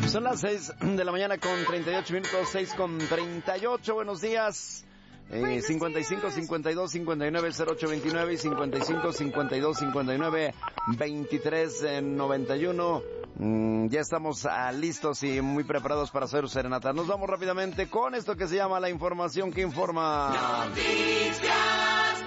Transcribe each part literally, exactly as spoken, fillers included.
Son las seis de la mañana con treinta y ocho minutos, seis con treinta y ocho. Buenos días. Eh, cincuenta y cinco, cincuenta y dos, cincuenta y nueve, cero ocho veintinueve y cincuenta y cinco, cincuenta y dos, cincuenta y nueve, veintitrés, noventa y uno. Mm, ya estamos ah, listos y muy preparados para hacer serenata. Nos vamos rápidamente con esto que se llama la información que informa. Noticias.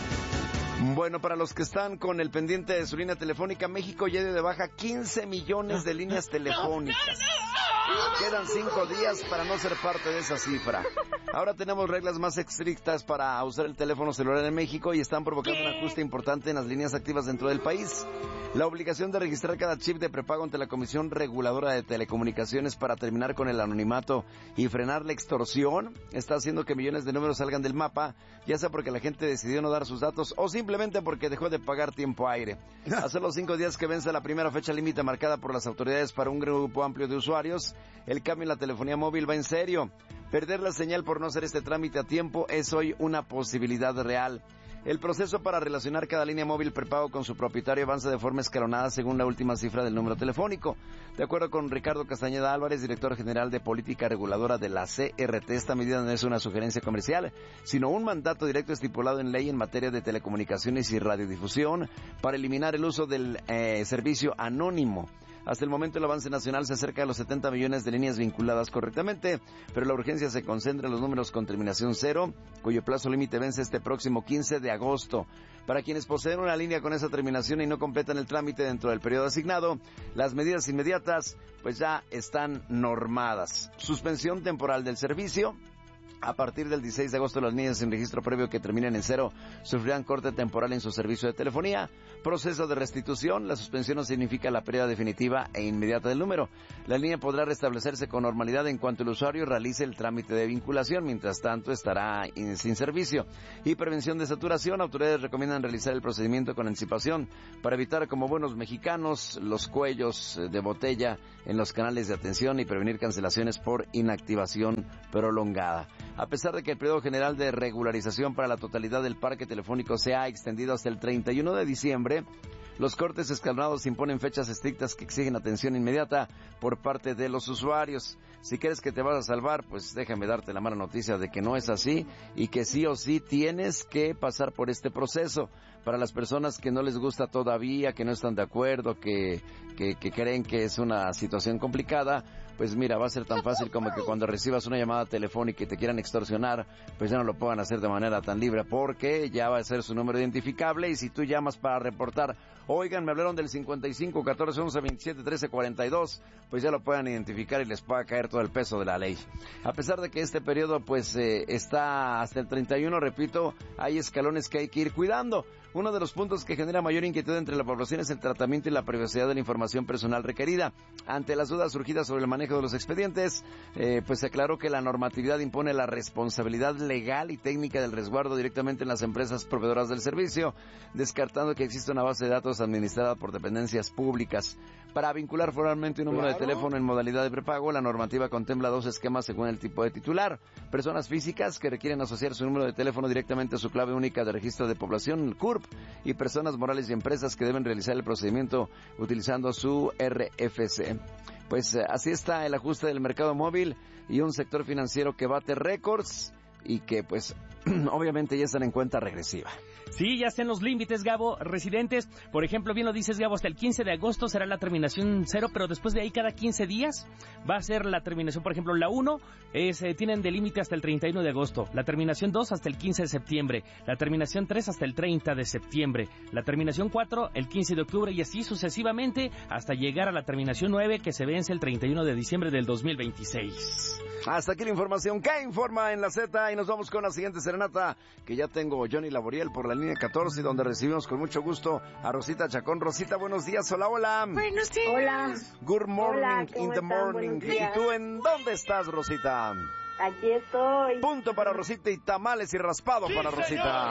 Bueno, para los que están con el pendiente de su línea telefónica, México ya dio de baja quince millones de líneas telefónicas. Quedan cinco días para no ser parte de esa cifra. Ahora tenemos reglas más estrictas para usar el teléfono celular en México y están provocando un ajuste importante en las líneas activas dentro del país. La obligación de registrar cada chip de prepago ante la Comisión Reguladora de Telecomunicaciones para terminar con el anonimato y frenar la extorsión está haciendo que millones de números salgan del mapa, ya sea porque la gente decidió no dar sus datos o simplemente porque dejó de pagar tiempo aire. Hace los cinco días que vence la primera fecha límite marcada por las autoridades para un grupo amplio de usuarios, el cambio en la telefonía móvil va en serio. Perder la señal por no hacer este trámite a tiempo es hoy una posibilidad real. El proceso para relacionar cada línea móvil prepago con su propietario avanza de forma escalonada según la última cifra del número telefónico. De acuerdo con Ricardo Castañeda Álvarez, director general de Política Reguladora de la C R T, esta medida no es una sugerencia comercial, sino un mandato directo estipulado en ley en materia de telecomunicaciones y radiodifusión para eliminar el uso del eh, servicio anónimo. Hasta el momento el avance nacional se acerca a los setenta millones de líneas vinculadas correctamente, pero la urgencia se concentra en los números con terminación cero, cuyo plazo límite vence este próximo quince de agosto. Para quienes poseen una línea con esa terminación y no completan el trámite dentro del periodo asignado, las medidas inmediatas pues ya están normadas. Suspensión temporal del servicio. A partir del dieciséis de agosto, las líneas sin registro previo que terminen en cero sufrirán corte temporal en su servicio de telefonía. Proceso de restitución. La suspensión no significa la pérdida definitiva e inmediata del número. La línea podrá restablecerse con normalidad en cuanto el usuario realice el trámite de vinculación. Mientras tanto, estará sin servicio. Y prevención de saturación. Autoridades recomiendan realizar el procedimiento con anticipación para evitar, como buenos mexicanos, los cuellos de botella en los canales de atención y prevenir cancelaciones por inactivación prolongada. A pesar de que el periodo general de regularización para la totalidad del parque telefónico se ha extendido hasta el treinta y uno de diciembre, los cortes escalonados imponen fechas estrictas que exigen atención inmediata por parte de los usuarios. Si crees que te vas a salvar, pues déjame darte la mala noticia de que no es así y que sí o sí tienes que pasar por este proceso. Para las personas que no les gusta todavía, que no están de acuerdo, que, que, que creen que es una situación complicada, pues mira, va a ser tan fácil como que cuando recibas una llamada telefónica y te quieran extorsionar, pues ya no lo puedan hacer de manera tan libre, porque ya va a ser su número identificable y si tú llamas para reportar, oigan, me hablaron del cincuenta y cinco, catorce, once, veintisiete, trece, cuarenta y dos, pues ya lo puedan identificar y les pueda caer todo el peso de la ley. A pesar de que este periodo pues eh, está hasta el treinta y uno, repito, hay escalones que hay que ir cuidando. Uno de los puntos que genera mayor inquietud entre la población es el tratamiento y la privacidad de la información personal requerida. Ante las dudas surgidas sobre el manejo de los expedientes, eh, pues se aclaró que la normatividad impone la responsabilidad legal y técnica del resguardo directamente en las empresas proveedoras del servicio, descartando que exista una base de datos administrada por dependencias públicas. Para vincular formalmente un número claro. de teléfono en modalidad de prepago, la normativa contempla dos esquemas según el tipo de titular. Personas físicas que requieren asociar su número de teléfono directamente a su clave única de registro de población, el C U R P, y personas morales y empresas que deben realizar el procedimiento utilizando su R F C. Pues eh, así está el ajuste del mercado móvil y un sector financiero que bate récords y que pues obviamente ya están en cuenta regresiva. Sí, ya están los límites, Gabo. Residentes, por ejemplo, bien lo dices, Gabo, hasta el quince de agosto será la terminación cero, pero después de ahí cada quince días va a ser la terminación. Por ejemplo, la uno es, eh, tienen de límite hasta el treinta y uno de agosto, la terminación dos hasta el quince de septiembre, la terminación tres hasta el treinta de septiembre, la terminación cuatro el quince de octubre y así sucesivamente hasta llegar a la terminación nueve que se vence el treinta y uno de diciembre del dos mil veintiséis. Hasta aquí la información que informa en la Z y nos vamos con la siguiente serenata que ya tengo Johnny Laboriel por la línea catorce, donde recibimos con mucho gusto a Rosita Chacón. Rosita, buenos días. Hola, hola. Buenos días. Hola. Good morning. Hola, in the morning. ¿Y tú en dónde estás, Rosita? Aquí estoy. Punto para Rosita y tamales y raspado sí, para Rosita.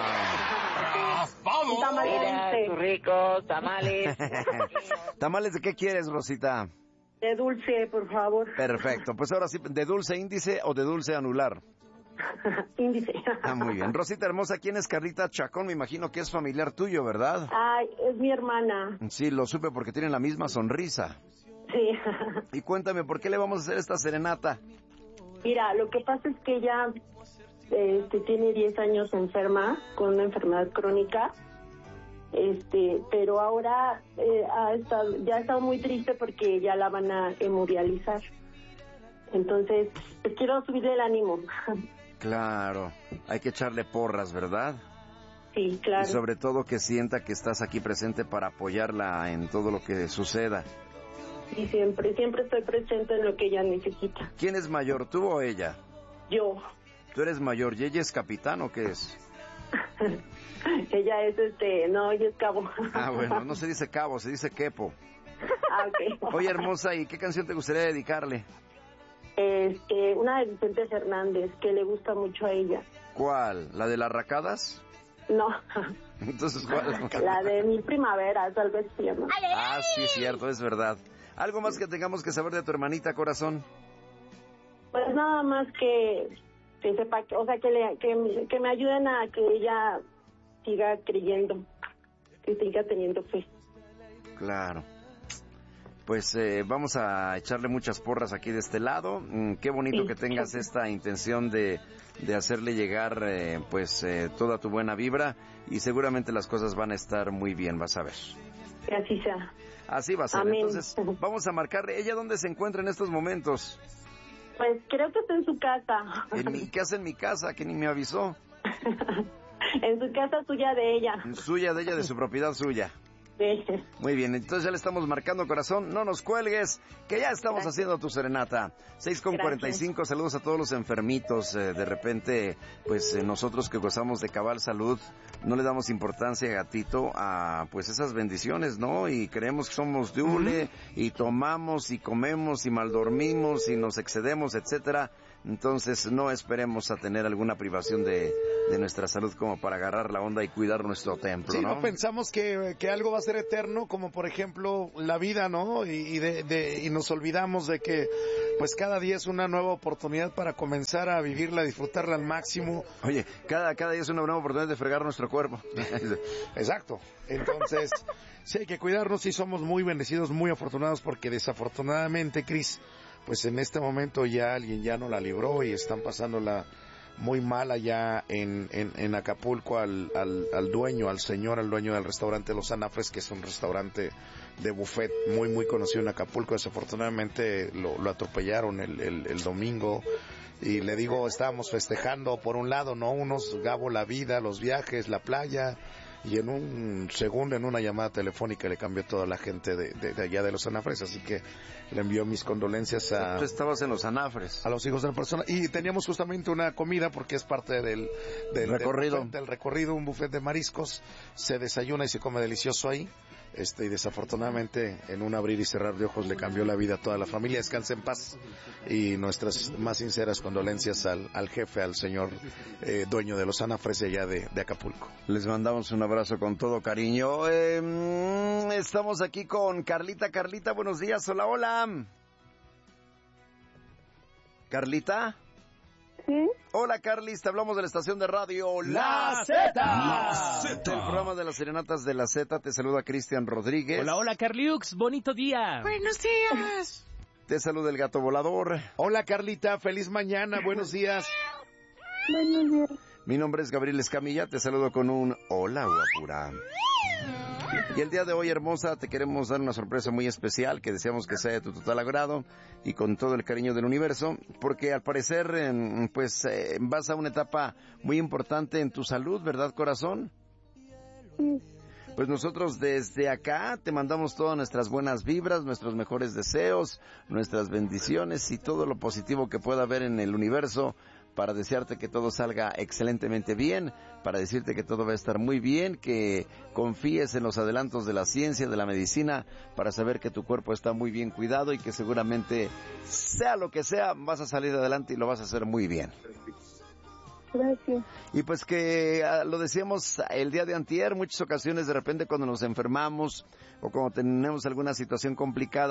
¡Raspado! Tamales ricos, tamales. ¿Tamales de qué quieres, Rosita? De dulce, por favor. Perfecto. Pues ahora sí, ¿de dulce índice o de dulce anular? Índice. Ah, muy bien. Rosita hermosa, ¿quién es Carlita Chacón? Me imagino que es familiar tuyo, ¿verdad? Ay, es mi hermana. Sí, lo supe porque tienen la misma sonrisa. Sí. Y cuéntame, ¿por qué le vamos a hacer esta serenata? Mira, lo que pasa es que ella este, tiene diez años enferma con una enfermedad crónica, este, pero ahora eh, ha estado, ya ha estado muy triste porque ya la van a hemodializar. Entonces, pues quiero subirle el ánimo. Claro, hay que echarle porras, ¿verdad? Sí, claro. Y sobre todo que sienta que estás aquí presente para apoyarla en todo lo que suceda. Y siempre, siempre estoy presente en lo que ella necesita. ¿Quién es mayor, tú o ella? Yo. ¿Tú eres mayor y ella es capitán o qué es? Ella es, este, no, ella es cabo. Ah, bueno, no se dice cabo, se dice quepo. Ah, ok. Oye, hermosa, ¿y qué canción te gustaría dedicarle? Este, una de Vicente Fernández, que le gusta mucho a ella. ¿Cuál? ¿La de las racadas? No. Entonces, ¿cuál? La de Mil Primaveras, algo así se llama. Ah, sí, cierto, es verdad. ¿Algo más que tengamos que saber de tu hermanita, corazón? Pues nada más que, que sepa, que, o sea, que, le, que, que me ayuden a que ella siga creyendo, que siga teniendo fe. Claro. Pues eh, vamos a echarle muchas porras aquí de este lado. Mm, qué bonito Sí. que tengas esta intención de, de hacerle llegar eh, pues eh, toda tu buena vibra y seguramente las cosas van a estar muy bien, vas a ver. Que así sea. Así va a ser. Amén. Entonces vamos a marcarle. ¿Ella dónde se encuentra en estos momentos? Pues creo que está en su casa. En mi casa, en mi casa, que ni me avisó. En su casa suya de ella. Suya, de ella, de su propiedad suya. Sí. Muy bien, entonces ya le estamos marcando, corazón, no nos cuelgues, que ya estamos Gracias. haciendo tu serenata. seis con cuarenta y cinco, saludos a todos los enfermitos, eh, de repente, pues eh, nosotros que gozamos de cabal salud, no le damos importancia, gatito, a pues esas bendiciones, ¿no? Y creemos que somos de hule, y tomamos, y comemos, y maldormimos, y nos excedemos, etcétera. Entonces no esperemos a tener alguna privación de, de nuestra salud como para agarrar la onda y cuidar nuestro templo, Sí, ¿no? no pensamos que, que algo va a ser eterno, como por ejemplo la vida, ¿no? Y, y, de, de, y nos olvidamos de que pues cada día es una nueva oportunidad para comenzar a vivirla, disfrutarla al máximo. Oye, cada, cada día es una nueva oportunidad de fregar nuestro cuerpo. Exacto. Entonces, sí hay que cuidarnos y somos muy bendecidos, muy afortunados, porque desafortunadamente, Cris, pues en este momento ya alguien ya no la libró y están pasándola muy mal allá en, en, en Acapulco al, al, al dueño, al señor, al dueño del restaurante Los Anafres, que es un restaurante de buffet muy, muy conocido en Acapulco. Desafortunadamente lo, lo atropellaron el, el, el domingo. Y le digo, estábamos festejando, por un lado, ¿no? Unos, Gabo, la vida, los viajes, la playa, y en un segundo, en una llamada telefónica, le cambió toda la gente de, de, de allá de Los Anafres, así que le envió mis condolencias a... Tú estabas en Los Anafres. A los hijos de la persona, y teníamos justamente una comida, porque es parte del... del recorrido. Del, del recorrido, un buffet de mariscos, se desayuna y se come delicioso ahí. Este, y desafortunadamente en un abrir y cerrar de ojos le cambió la vida a toda la familia. Descanse en paz y nuestras más sinceras condolencias al, al jefe, al señor eh, dueño de Los Anafres allá de, de Acapulco. Les mandamos un abrazo con todo cariño. Eh, estamos aquí con Carlita. Carlita, buenos días. Hola, hola. Carlita. ¿Sí? Hola, Carlis, te hablamos de la estación de radio La Zeta. La Zeta. El programa de las serenatas de la Z. Te saluda Cristian Rodríguez. Hola, hola, Carliux, bonito día. Buenos días. Te saluda el gato volador. Hola, Carlita, feliz mañana, buenos días. Buenos días. Mi nombre es Gabriel Escamilla, te saludo con un hola, guapura. Y el día de hoy, hermosa, te queremos dar una sorpresa muy especial que deseamos que sea de tu total agrado y con todo el cariño del universo, porque al parecer, eh, pues, eh, vas a una etapa muy importante en tu salud, ¿verdad, corazón? Sí. Pues nosotros desde acá te mandamos todas nuestras buenas vibras, nuestros mejores deseos, nuestras bendiciones y todo lo positivo que pueda haber en el universo para desearte que todo salga excelentemente bien, para decirte que todo va a estar muy bien, que confíes en los adelantos de la ciencia, de la medicina, para saber que tu cuerpo está muy bien cuidado y que seguramente, sea lo que sea, vas a salir adelante y lo vas a hacer muy bien. Gracias. Y pues que ah, lo decíamos el día de antier, muchas ocasiones de repente cuando nos enfermamos o cuando tenemos alguna situación complicada,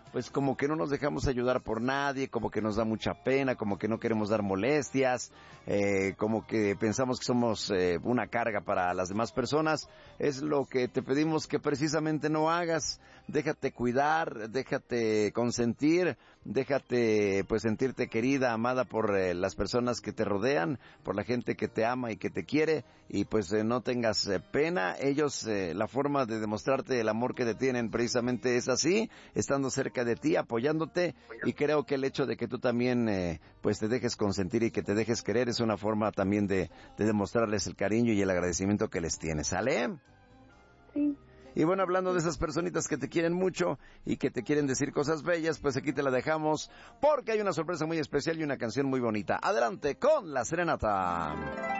pues como que no nos dejamos ayudar por nadie, como que nos da mucha pena, como que no queremos dar molestias, eh, como que pensamos que somos eh, una carga para las demás personas. Es lo que te pedimos que precisamente no hagas. Déjate cuidar, déjate consentir, déjate pues sentirte querida, amada por eh, las personas que te rodean, por la gente que te ama y que te quiere, y pues eh, no tengas eh, pena. Ellos, eh, la forma de demostrarte el amor que te tienen precisamente es así, estando cerca de ti, apoyándote, y creo que el hecho de que tú también eh, pues te dejes consentir y que te dejes querer es una forma también de, de demostrarles el cariño y el agradecimiento que les tienes, ¿sale? Sí. Y bueno, hablando de esas personitas que te quieren mucho y que te quieren decir cosas bellas, pues aquí te la dejamos porque hay una sorpresa muy especial y una canción muy bonita. Adelante con la serenata.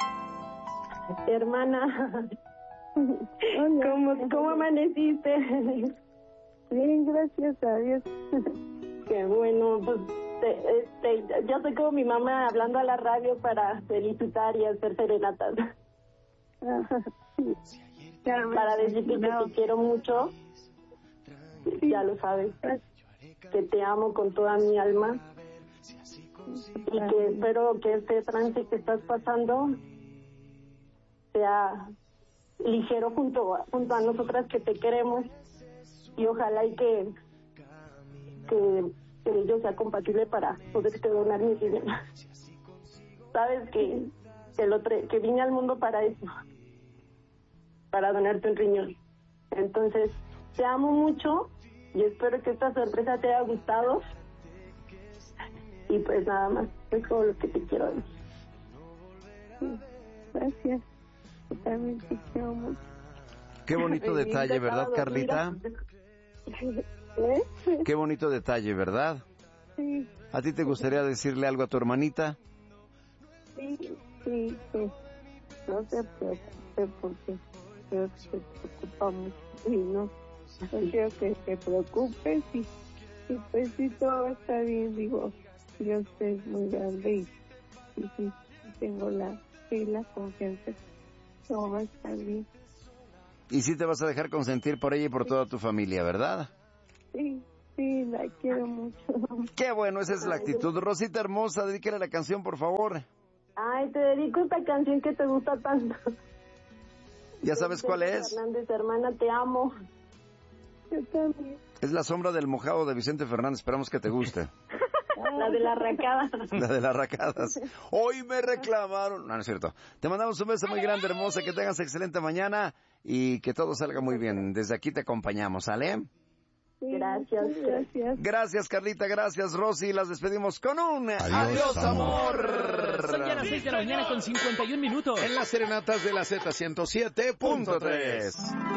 Hermana, ¿cómo, cómo amaneciste? Bien, gracias a Dios. Qué bueno, pues te, este, yo soy como mi mamá hablando a la radio para felicitar y hacer serenatas. Para decirte que te quiero mucho, ya lo sabes, que te amo con toda mi alma y que espero que este trance que estás pasando sea ligero junto a, junto a nosotras que te queremos, y ojalá y que que, que yo sea compatible para poderte donar mi dinero. Sabes que que, lo tre- que vine al mundo para eso, para donarte un riñón. Entonces, te amo mucho y espero que esta sorpresa te haya gustado. Y pues nada más, es todo lo que te quiero decir. Sí, gracias. Yo también te quiero mucho. Qué bonito Bien detalle, ¿verdad, casado, Carlita? mira. ¿Eh? Qué bonito detalle, ¿verdad? Sí, ¿A ti te gustaría decirle algo a tu hermanita? sí, sí, sí. No se preocupe porque creo que se preocupa mucho y no, no quiero que te preocupes y, y pues si todo está bien, digo, Dios es muy grande y, y sí, tengo la, sí, la confianza que todo va a estar bien. Y sí te vas a dejar consentir por ella y por toda tu familia, ¿verdad? Sí, sí, la quiero mucho. Qué bueno, esa es la actitud. Rosita hermosa, dedícale la canción, por favor. Ay, te dedico esta canción que te gusta tanto. ¿Ya sabes cuál es? Fernández, hermana, te amo. Yo también. Es La sombra del mojado de Vicente Fernández. Esperamos que te guste. La de la racada. La de las racadas. Hoy me reclamaron. No, no es cierto. Te mandamos un beso muy grande, hermosa. Que tengas excelente mañana y que todo salga muy bien. Desde aquí te acompañamos, ¿sale? Sí, Gracias. gracias. Gracias, Carlita. Gracias, Rosy. Las despedimos con un Adiós, adiós, amor. amor. Son ya las seis de la mañana con cincuenta y un minutos. En las serenatas de la Z ciento siete punto tres.